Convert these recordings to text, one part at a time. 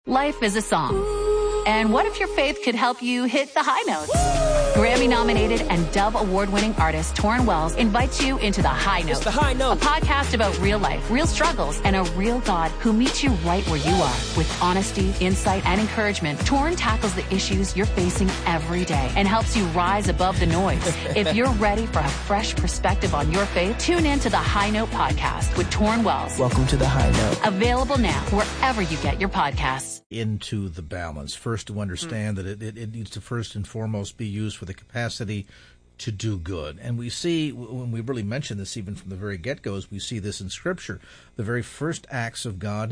Life is a song. And what if your faith could help you hit the high notes? Grammy-nominated and Dove Award-winning artist Torrin Wells invites you into The High Note. It's The High Note. A podcast about real life, real struggles, and a real God who meets you right where you are. With honesty, insight, and encouragement, Torrin tackles the issues you're facing every day and helps you rise above the noise. If you're ready for a fresh perspective on your faith, tune in to The High Note podcast with Torrin Wells. Welcome to The High Note. Available now wherever you get your podcasts. Into the balance. First, to understand that it needs to first and foremost be used for the capacity to do good. And we see, when we really mention this even from the very get-go, we see this in Scripture. The very first acts of God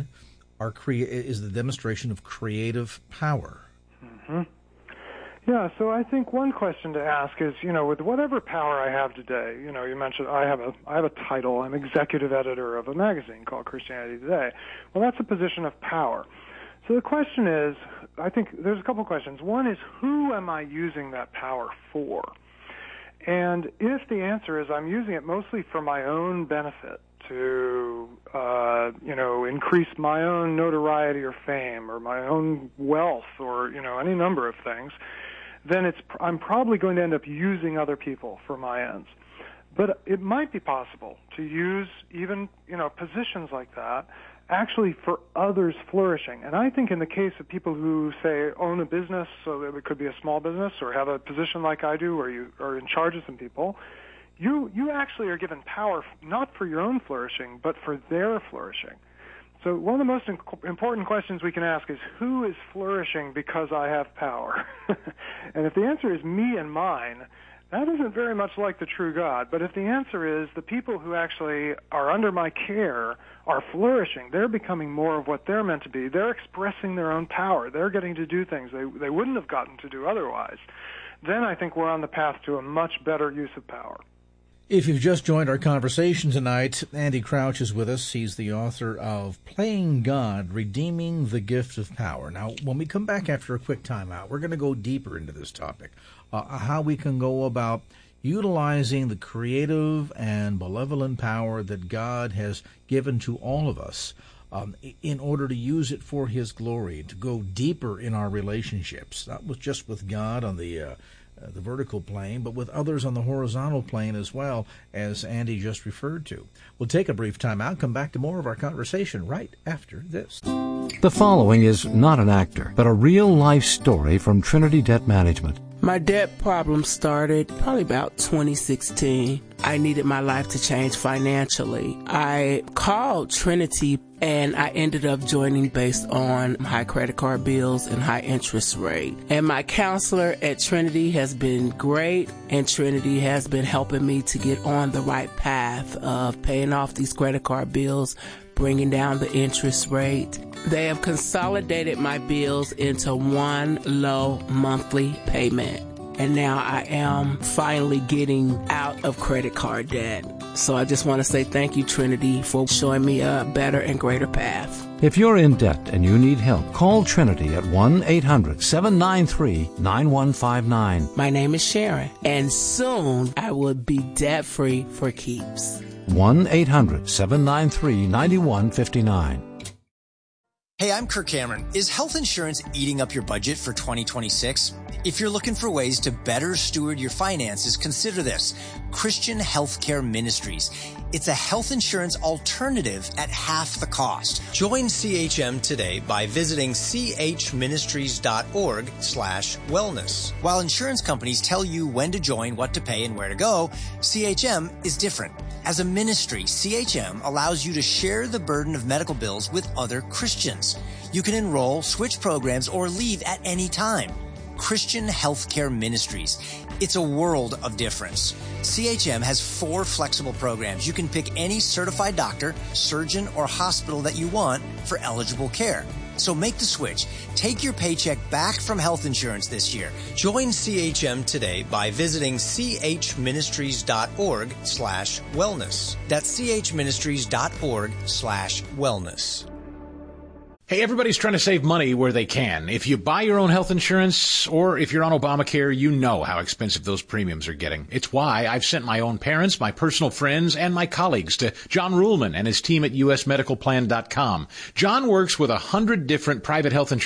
is the demonstration of creative power. Mm-hmm. Yeah, so I think one question to ask is, with whatever power I have today, you mentioned I have a title. I'm executive editor of a magazine called Christianity Today. Well, that's a position of power. So the question is, I think there's a couple of questions. One is, who am I using that power for? And if the answer is I'm using it mostly for my own benefit, to increase my own notoriety or fame or my own wealth or any number of things, then I'm probably going to end up using other people for my ends. But it might be possible to use even positions like that actually for others' flourishing. And I think in the case of people who, say, own a business, so that it could be a small business, or have a position like I do where you are in charge of some people, you actually are given power not for your own flourishing, but for their flourishing. So one of the most important questions we can ask is, who is flourishing because I have power? And if the answer is me and mine, that isn't very much like the true God. But if the answer is the people who actually are under my care are flourishing, they're becoming more of what they're meant to be, they're expressing their own power, they're getting to do things they wouldn't have gotten to do otherwise, then I think we're on the path to a much better use of power. If you've just joined our conversation tonight, Andy Crouch is with us. He's the author of Playing God, Redeeming the Gift of Power. Now, when we come back after a quick timeout, we're going to go deeper into this topic, how we can go about utilizing the creative and benevolent power that God has given to all of us in order to use it for His glory, to go deeper in our relationships, not just with God on the vertical plane, but with others on the horizontal plane as well, as Andy just referred to. We'll take a brief time out, come back to more of our conversation right after this. The following is not an actor, but a real-life story from Trinity Debt Management. My debt problem started probably about 2016. I needed my life to change financially. I called Trinity and I ended up joining based on high credit card bills and high interest rate. And my counselor at Trinity has been great, and Trinity has been helping me to get on the right path of paying off these credit card bills, bringing down the interest rate. They have consolidated my bills into one low monthly payment. And now I am finally getting out of credit card debt. So I just want to say thank you, Trinity, for showing me a better and greater path. If you're in debt and you need help, call Trinity at 1-800-793-9159. My name is Sharon, and soon I will be debt-free for keeps. 1-800-793-9159. Hey, I'm Kirk Cameron. Is health insurance eating up your budget for 2026? If you're looking for ways to better steward your finances, consider this: Christian Healthcare Ministries. It's a health insurance alternative at half the cost. Join CHM today by visiting chministries.org/wellness. While insurance companies tell you when to join, what to pay, and where to go, CHM is different. As a ministry, CHM allows you to share the burden of medical bills with other Christians. You can enroll, switch programs, or leave at any time. Christian Healthcare Ministries. It's a world of difference. CHM has 4 flexible programs. You can pick any certified doctor, surgeon, or hospital that you want for eligible care. So make the switch. Take your paycheck back from health insurance this year. Join CHM today by visiting chministries.org/wellness. That's chministries.org/wellness. Hey, everybody's trying to save money where they can. If you buy your own health insurance or if you're on Obamacare, you know how expensive those premiums are getting. It's why I've sent my own parents, my personal friends, and my colleagues to John Ruhlman and his team at usmedicalplan.com. John works with 100 different private health insurance